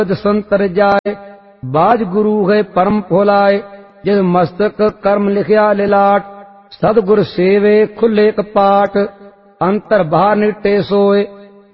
संतर जाए, बाज गुरु है परम फुलाए। जिस मस्तक कर्म लिखिया लिलाट, सदगुर सेवे खुले कपाट। अंतर बाहर निटे सोए,